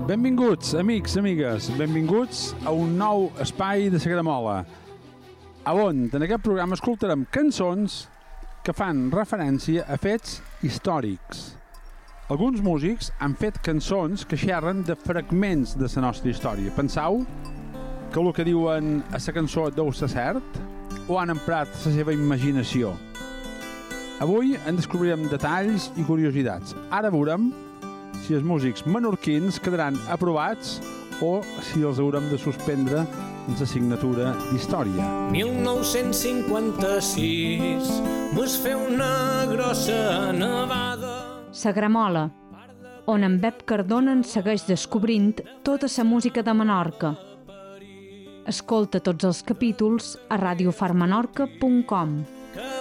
Benvinguts, amics, amigues, benvinguts a un nou espai de Sagramola, on en aquest programa escoltarem cançons que fan referència a fets històrics. Alguns músics han fet cançons que xerren de fragments de la nostra història. Penseu que el que diuen a la cançó deu ser cert o han emprat la seva imaginació? Avui en descobrirem detalls i curiositats. Ara veurem si els músics menorquins quedaran aprovats o si els haurem de suspendre en l'assignatura d'història. 1956 mos feu una grossa nevada. Sagramola, on en Bep Cardona en segueix descobrint tota la música de Menorca. Escolta tots els capítols a radiofarmenorca.com.